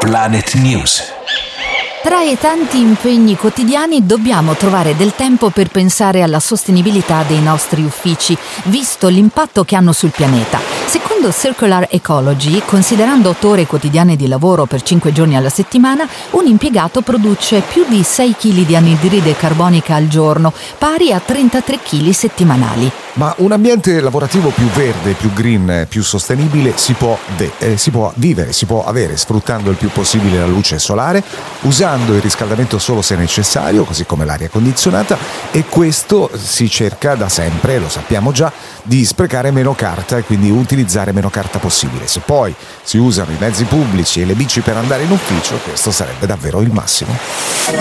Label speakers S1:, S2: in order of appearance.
S1: Planet News.
S2: Tra i tanti impegni quotidiani dobbiamo trovare del tempo per pensare alla sostenibilità dei nostri uffici, visto l'impatto che hanno sul pianeta. Secondo Circular Ecology, considerando 8 ore quotidiane di lavoro per 5 giorni alla settimana, un impiegato produce più di 6 kg di anidride carbonica al giorno, pari a 33 kg settimanali.
S3: Ma un ambiente lavorativo più verde, più green, più sostenibile si può vivere, si può avere sfruttando il più possibile la luce solare, usando il riscaldamento solo se necessario, così come l'aria condizionata, e questo si cerca da sempre, lo sappiamo già, di sprecare meno carta e quindi utilizzare meno carta possibile. Se poi si usano i mezzi pubblici e le bici per andare in ufficio, questo sarebbe davvero il massimo.